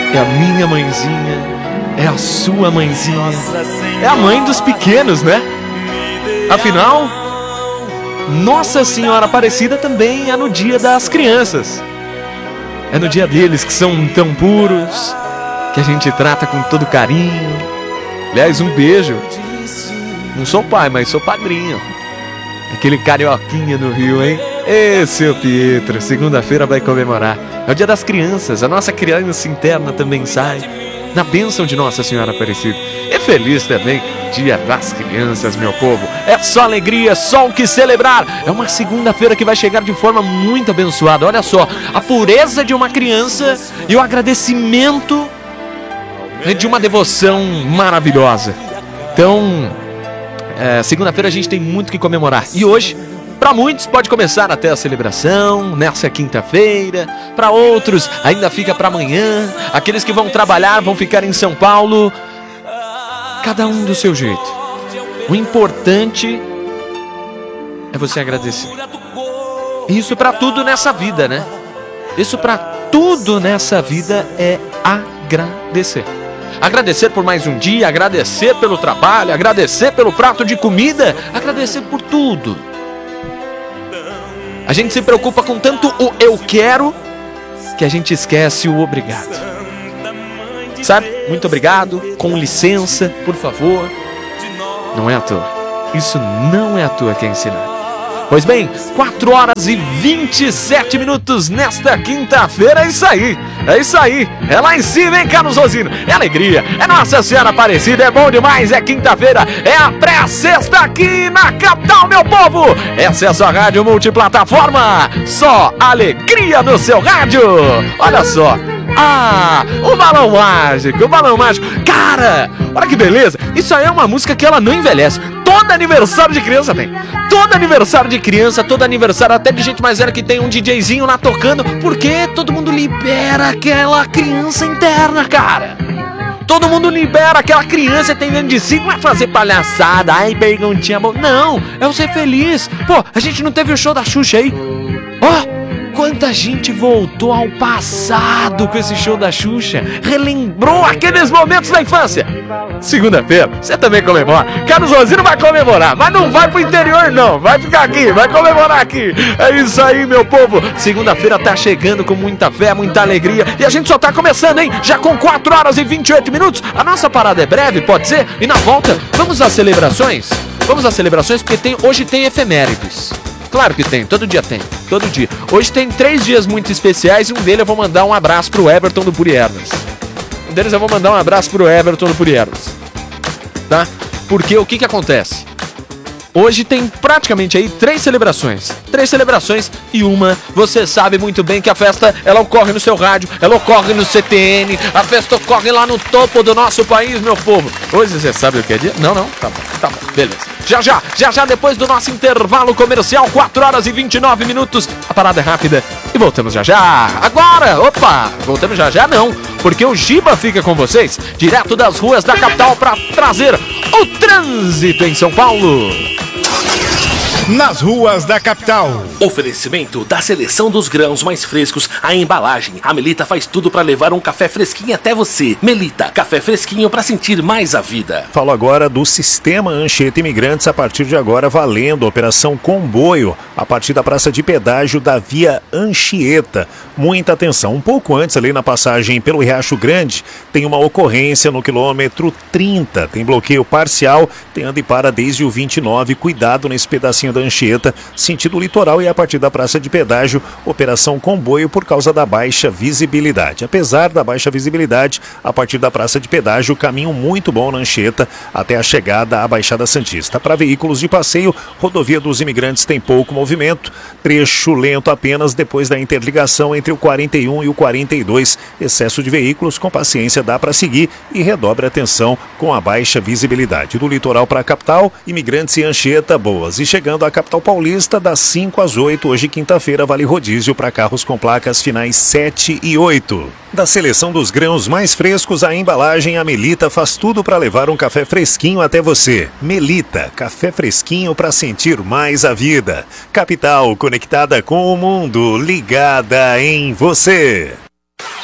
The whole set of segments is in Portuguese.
é a minha mãezinha, é a sua mãezinha, é a mãe dos pequenos, né? Afinal, Nossa Senhora Aparecida também é no dia das crianças. É no dia deles que são tão puros, que a gente trata com todo carinho. Aliás, um beijo. Não sou pai, mas sou padrinho. Aquele carioquinha no Rio, hein? Ê, seu Pietro, segunda-feira vai comemorar. É o dia das crianças, a nossa criança interna também sai na bênção de Nossa Senhora Aparecida. E feliz também, dia das crianças, meu povo. É só alegria, só o que celebrar. É uma segunda-feira que vai chegar de forma muito abençoada. Olha só, a pureza de uma criança e o agradecimento de uma devoção maravilhosa. Então, segunda-feira a gente tem muito que comemorar. E hoje, para muitos pode começar até a celebração, nessa quinta-feira. Para outros ainda fica para amanhã. Aqueles que vão trabalhar vão ficar em São Paulo. Cada um do seu jeito. O importante é você agradecer. Isso para tudo nessa vida, né? Isso para tudo nessa vida é agradecer. Agradecer por mais um dia, agradecer pelo trabalho, agradecer pelo prato de comida, agradecer por tudo. A gente se preocupa com tanto o eu quero que a gente esquece o obrigado. Sabe? Muito obrigado, com licença, por favor. Não é à toa. Isso não é à toa que é ensinado. Pois bem, 4 horas e 27 minutos nesta quinta-feira. É isso aí, é isso aí. É lá em cima, hein, Carlos Rosino? É alegria, é Nossa Senhora Aparecida, é bom demais, é quinta-feira, é a pré-sexta aqui na capital, meu povo. Essa é a sua rádio multiplataforma, só alegria no seu rádio. Olha só. O balão mágico, o balão mágico. Cara, olha que beleza. Isso aí é uma música que ela não envelhece. Todo aniversário de criança tem. Todo aniversário de criança, todo aniversário até de gente mais velha que tem um DJzinho lá tocando. Porque todo mundo libera aquela criança interna, cara. Todo mundo libera aquela criança que tem dentro de si. Não é fazer palhaçada, ai, perguntinha boa. Não, é você feliz. Pô, a gente não teve o show da Xuxa aí? Ó, quanta gente voltou ao passado com esse show da Xuxa. Relembrou aqueles momentos da infância. Segunda-feira, você também comemora. Carlos Rosino vai comemorar, mas não vai pro interior não. Vai ficar aqui, vai comemorar aqui. É isso aí, meu povo. Segunda-feira tá chegando com muita fé, muita alegria. E a gente só tá começando, hein? Já com 4 horas e 28 minutos. A nossa parada é breve, pode ser? E na volta, vamos às celebrações? Vamos às celebrações porque hoje tem efemérides. Claro que tem, todo dia tem, todo dia. Hoje tem 3 dias muito especiais e um deles eu vou mandar um abraço pro Everton do Puriernas. Um deles eu vou mandar um abraço pro Everton do Puriernas. Tá? Porque o que acontece? Hoje tem praticamente aí 3 celebrações. 3 celebrações e uma, você sabe muito bem que a festa, ela ocorre no seu rádio, ela ocorre no CTN, a festa ocorre lá no topo do nosso país, meu povo. Hoje você sabe o que é dia? Não, tá bom, beleza. Já, depois do nosso intervalo comercial, 4 horas e 29 minutos, a parada é rápida e voltamos já. Agora, voltamos já não, porque o Giba fica com vocês, direto das ruas da capital para trazer o trânsito em São Paulo. Nas ruas da capital. Oferecimento da seleção dos grãos mais frescos, a embalagem. A Melita faz tudo para levar um café fresquinho até você. Melita, café fresquinho para sentir mais a vida. Falo agora do Sistema Anchieta Imigrantes, a partir de agora valendo Operação Comboio, a partir da praça de pedágio da Via Anchieta. Muita atenção, um pouco antes ali na passagem pelo Riacho Grande, tem uma ocorrência no quilômetro 30, tem bloqueio parcial, tem anda e para desde o 29, cuidado nesse pedacinho da Anchieta, sentido litoral, e a partir da praça de pedágio, Operação Comboio por causa da baixa visibilidade. Apesar da baixa visibilidade, a partir da praça de pedágio, caminho muito bom na Anchieta até a chegada à Baixada Santista. Para veículos de passeio, Rodovia dos Imigrantes tem pouco movimento, trecho lento apenas depois da interligação entre o 41 e o 42. Excesso de veículos, com paciência dá para seguir e redobre a atenção com a baixa visibilidade. Do litoral para a capital, Imigrantes e Anchieta boas. E chegando à capital paulista, das 5 às 8, hoje quinta-feira, vale rodízio para carros com placas finais 7 e 8. Da seleção dos grãos mais frescos à embalagem, a Melita faz tudo para levar um café fresquinho até você. Melita, café fresquinho para sentir mais a vida. Capital conectada com o mundo, ligada em você.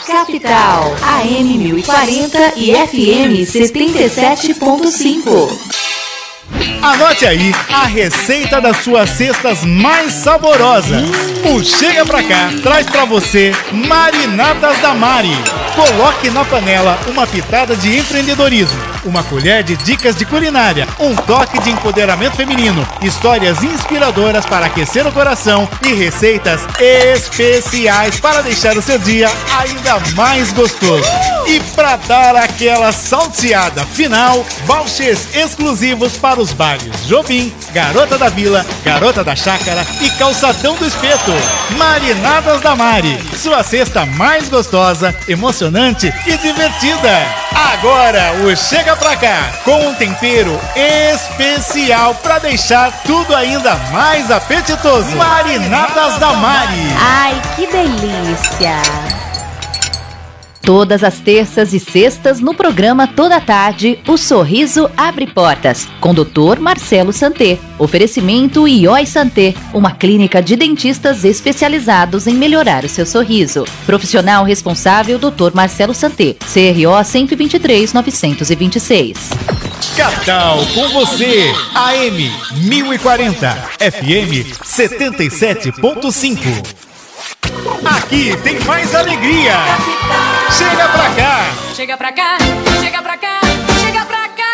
Capital, AM 1040 e FM 77.5. Anote aí a receita das suas cestas mais saborosas. O Chega Pra Cá traz pra você marinatas da Mari. Coloque na panela uma pitada de empreendedorismo, uma colher de dicas de culinária, um toque de empoderamento feminino, histórias inspiradoras para aquecer o coração e receitas especiais para deixar o seu dia ainda mais gostoso. E para dar aquela salteada final, vouchers exclusivos para os bairros Jobim, Garota da Vila, Garota da Chácara e Calçadão do Espeto. Marinadas da Mari, sua cesta mais gostosa, emocionante e divertida. Agora o Chega Pra Cá, com um tempero especial para deixar tudo ainda mais apetitoso. Marinadas da Mari. Ai, que delícia! Todas as terças e sextas no programa Toda Tarde, o Sorriso Abre Portas, com Dr. Marcelo Santé. Oferecimento Ioi Santé, uma clínica de dentistas especializados em melhorar o seu sorriso. Profissional responsável Dr. Marcelo Santé, CRO 123.926. Capital com você, AM 1040, FM 77.5. Aqui tem mais alegria. Chega pra cá. Chega pra cá, chega pra cá, chega pra cá.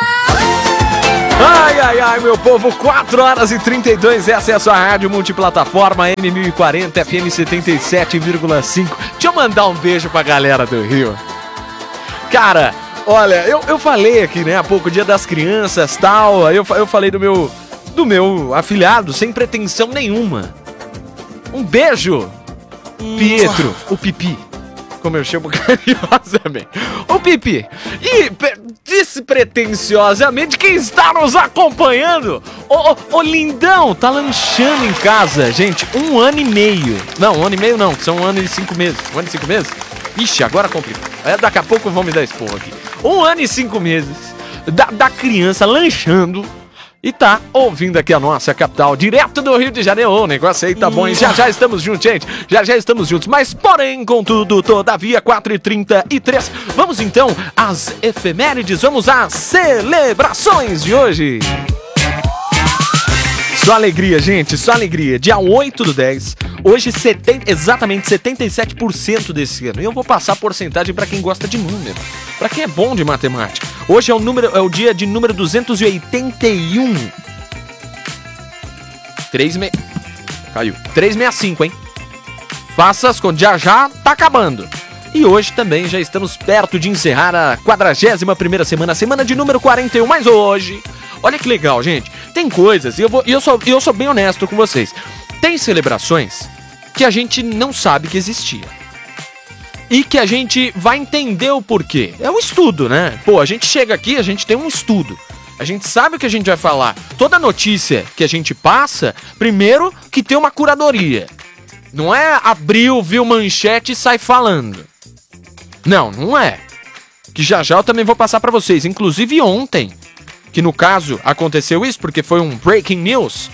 Ai, ai, ai, meu povo, 4h32, essa é a sua rádio multiplataforma M1040, FM 77,5. Deixa eu mandar um beijo pra galera do Rio. Cara, olha, eu falei aqui, né, há pouco, Dia das Crianças, tal, aí eu falei do meu afilhado, sem pretensão nenhuma. Um beijo, Pietro, o Pipi, como eu chamo carinhosamente, o Pipi. E despretensiosamente, quem está nos acompanhando, o lindão, tá lanchando em casa, gente, 1 ano e meio. Não, 1 ano e meio não, são 1 ano e 5 meses. 1 ano e 5 meses? Ixi, agora complicou. Daqui a pouco vão me dar esporro aqui. 1 ano e 5 meses da criança lanchando e tá ouvindo aqui a nossa capital, direto do Rio de Janeiro. O negócio aí tá bom, hein? Já estamos juntos, gente. Já estamos juntos. Mas, porém, contudo, todavia, 4h33. Vamos, então, às efemérides. Vamos às celebrações de hoje. Só alegria, gente. Só alegria. Dia 8/10. Hoje, exatamente 77% desse ano. E eu vou passar a porcentagem pra quem gosta de número. Pra quem é bom de matemática. Hoje é o dia de número 281. Caiu. 365, hein? Faça as contas. Já tá acabando. E hoje também já estamos perto de encerrar a 41ª semana. Semana de número 41. Mas hoje... Olha que legal, gente. Tem coisas, e eu sou bem honesto com vocês. Tem celebrações que a gente não sabe que existia. E que a gente vai entender o porquê. É um estudo, né? Pô, a gente chega aqui, a gente tem um estudo. A gente sabe o que a gente vai falar. Toda notícia que a gente passa, primeiro que tem uma curadoria. Não é abriu, viu manchete e sai falando. Não é. Que já eu também vou passar pra vocês. Inclusive ontem, que no caso aconteceu isso, porque foi um breaking news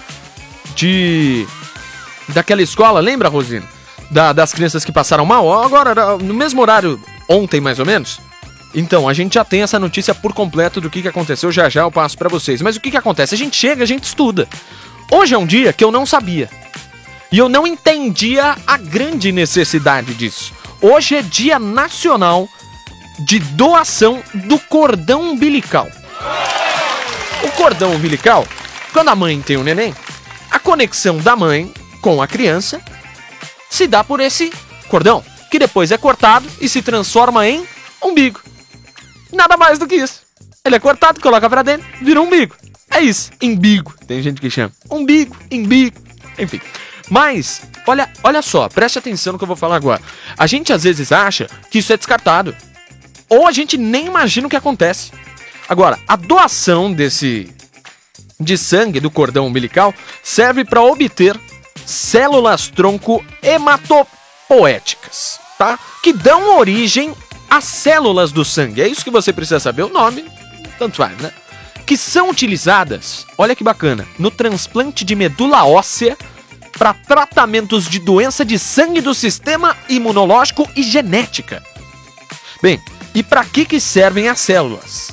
daquela escola, lembra, Rosina? Das crianças que passaram mal, agora no mesmo horário, ontem mais ou menos. Então, a gente já tem essa notícia por completo do que aconteceu, já eu passo pra vocês. Mas o que acontece? A gente chega, a gente estuda. Hoje é um dia que eu não sabia. E eu não entendia a grande necessidade disso. Hoje é Dia Nacional de Doação do Cordão Umbilical. O cordão umbilical, quando a mãe tem um neném, a conexão da mãe com a criança se dá por esse cordão, que depois é cortado e se transforma em umbigo. Nada mais do que isso. Ele é cortado, coloca pra dentro, vira um umbigo. É isso, umbigo. Tem gente que chama umbigo, enfim. Mas, olha só, preste atenção no que eu vou falar agora. A gente às vezes acha que isso é descartado. Ou a gente nem imagina o que acontece. Agora, a doação de sangue do cordão umbilical serve para obter células tronco hematopoéticas, tá? Que dão origem às células do sangue. É isso que você precisa saber, o nome, tanto faz, né? Que são utilizadas, olha que bacana, no transplante de medula óssea para tratamentos de doença de sangue do sistema imunológico e genética. Bem, e para que servem as células?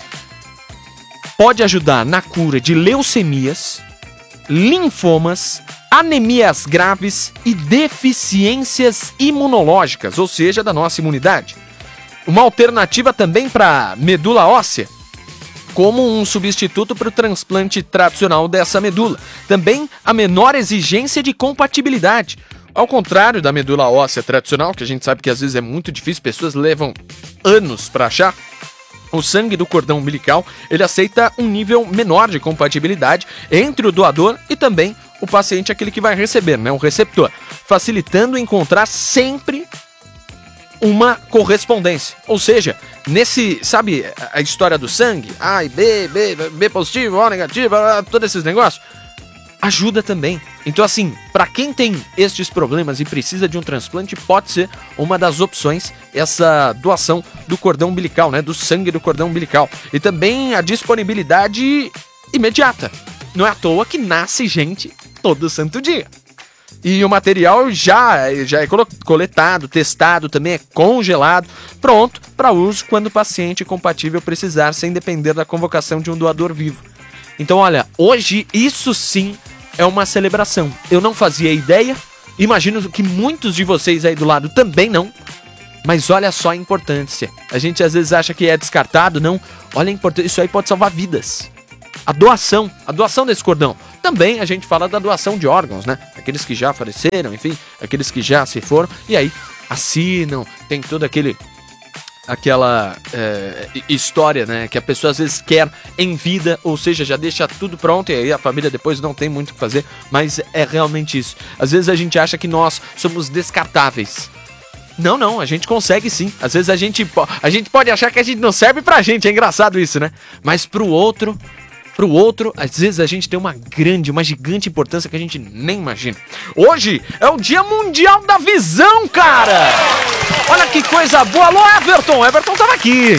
Pode ajudar na cura de leucemias, linfomas, anemias graves e deficiências imunológicas, ou seja, da nossa imunidade. Uma alternativa também para medula óssea, como um substituto para o transplante tradicional dessa medula. Também a menor exigência de compatibilidade. Ao contrário da medula óssea tradicional, que a gente sabe que às vezes é muito difícil, pessoas levam anos para achar, o sangue do cordão umbilical, ele aceita um nível menor de compatibilidade entre o doador e também o paciente, aquele que vai receber, né, o receptor, facilitando encontrar sempre uma correspondência. Ou seja, sabe a história do sangue? A e B positivo, O negativo, todos esses negócios? Ajuda também. Então, assim, para quem tem estes problemas e precisa de um transplante, pode ser uma das opções essa doação do cordão umbilical, né? Do sangue do cordão umbilical. E também a disponibilidade imediata. Não é à toa que nasce gente todo santo dia. E o material já é coletado, testado, também é congelado, pronto para uso quando o paciente compatível precisar, sem depender da convocação de um doador vivo. Então, olha, hoje isso sim é uma celebração. Eu não fazia ideia, imagino que muitos de vocês aí do lado também não, mas olha só a importância. A gente às vezes acha que é descartado, não. Olha a importância, isso aí pode salvar vidas. A doação desse cordão. Também a gente fala da doação de órgãos, né? Aqueles que já faleceram, enfim, aqueles que já se foram, e aí assinam, tem toda aquela história, né, que a pessoa às vezes quer em vida, ou seja, já deixa tudo pronto e aí a família depois não tem muito o que fazer, mas é realmente isso. Às vezes a gente acha que nós somos descartáveis. Não, a gente consegue sim. Às vezes a gente pode achar que a gente não serve pra gente, é engraçado isso, né? Mas pro outro, às vezes a gente tem uma gigante importância que a gente nem imagina. Hoje é o Dia Mundial da Visão, cara! Olha que coisa boa! Alô, Everton! O Everton tava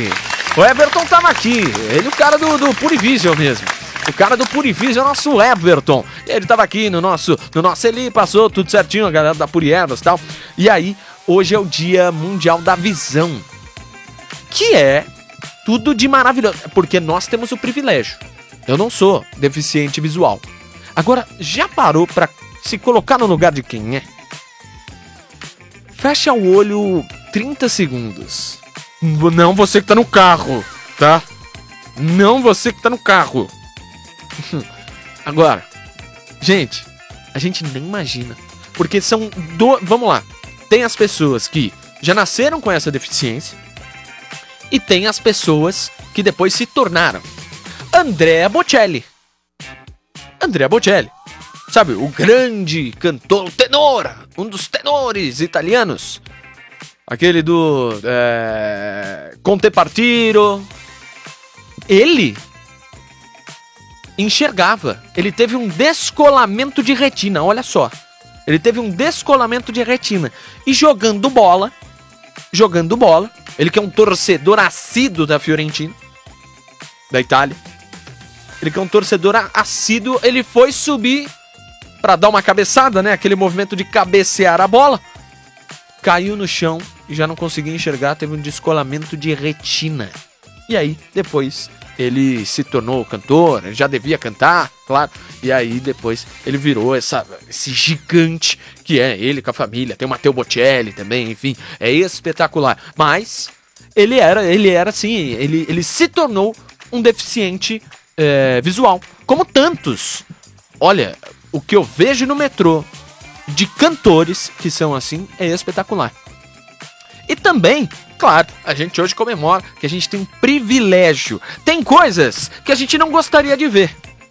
aqui. Ele é o cara do Purivision mesmo. O cara do Purivision é o nosso Everton. Ele tava aqui no nosso ele passou tudo certinho, a galera da Purieros e tal. E aí, hoje é o Dia Mundial da Visão. Que é tudo de maravilhoso. Porque nós temos o privilégio. Eu não sou deficiente visual. Agora, já parou pra se colocar no lugar de quem é? Fecha o olho 30 segundos. Não você que tá no carro, tá? Não você que tá no carro. Agora, gente, a gente nem imagina. Porque vamos lá. Tem as pessoas que já nasceram com essa deficiência e tem as pessoas que depois se tornaram. Andrea Bocelli. Sabe, o grande cantor, tenor, um dos tenores italianos. Aquele do Conte Partiro. Ele enxergava. Ele teve um descolamento de retina, olha só. Ele teve um descolamento de retina. E jogando bola, ele que é um torcedor assíduo da Fiorentina, da Itália. Ele que é um torcedor assíduo, ele foi subir pra dar uma cabeçada, né? Aquele movimento de cabecear a bola. Caiu no chão e já não conseguia enxergar, teve um descolamento de retina. E aí, depois, ele se tornou cantor, ele já devia cantar, claro. E aí, depois, ele virou esse gigante que é ele com a família. Tem o Matteo Bocelli também, enfim, é espetacular. Mas, ele era assim, ele se tornou um deficiente visual, como tantos. Olha, o que eu vejo no metrô de cantores que são assim é espetacular. E também, claro, a gente hoje comemora que a gente tem um privilégio. Tem coisas que a gente não gostaria de ver.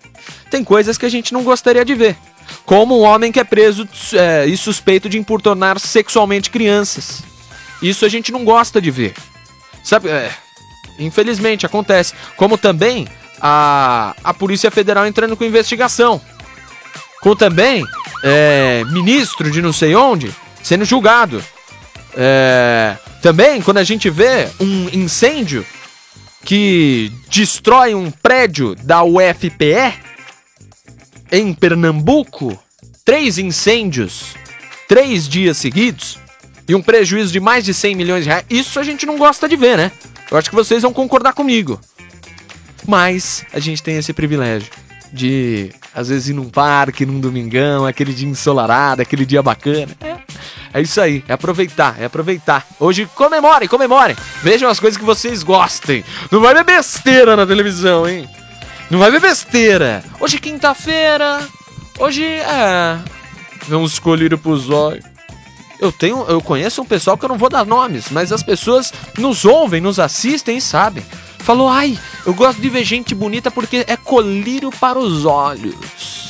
Como um homem que é preso e suspeito de importunar sexualmente crianças. Isso a gente não gosta de ver. Sabe, infelizmente acontece. Como também a Polícia Federal entrando com investigação. Como também ministro de não sei onde sendo julgado. Também quando a gente vê um incêndio que destrói um prédio da UFPE em Pernambuco, 3 incêndios, 3 dias seguidos, e um prejuízo de mais de 100 milhões de reais, isso a gente não gosta de ver, né? Eu acho que vocês vão concordar comigo. Mas a gente tem esse privilégio de, às vezes, ir num parque, num domingão, aquele dia ensolarado, aquele dia bacana. É isso aí, é aproveitar, é aproveitar. Hoje comemorem, comemorem. Vejam as coisas que vocês gostem. Não vai ver besteira na televisão, hein? Não vai ver besteira. Hoje é quinta-feira. Hoje vamos escolher pros olhos. Eu conheço um pessoal que eu não vou dar nomes, mas as pessoas nos ouvem, nos assistem e sabem. Falou, ai, eu gosto de ver gente bonita porque é colírio para os olhos.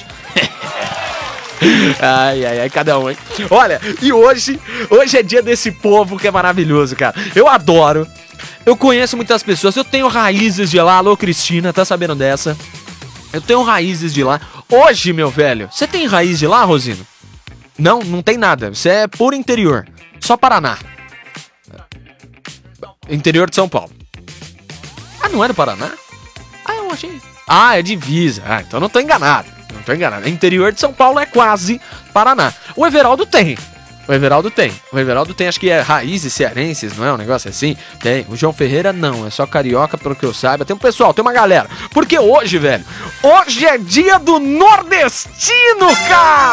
Ai, cada um, hein? Olha, e hoje é dia desse povo que é maravilhoso, cara. Eu adoro. Eu conheço muitas pessoas, eu tenho raízes de lá. Alô, Cristina, tá sabendo dessa? Eu tenho raízes de lá. Hoje, meu velho, você tem raiz de lá, Rosino? Não tem nada. Você é puro interior. Só Paraná. Interior de São Paulo. Ah, não é do Paraná? Ah, eu achei. Ah, é divisa. Ah, então não tô enganado. Não tô enganado. Interior de São Paulo é quase Paraná. O Everaldo tem. O Everaldo tem, acho que é raízes cearenses, não é? Um negócio assim? Tem. O João Ferreira não, é só carioca, pelo que eu saiba. Tem um pessoal, tem uma galera. Porque hoje, velho, hoje é dia do nordestino, cara!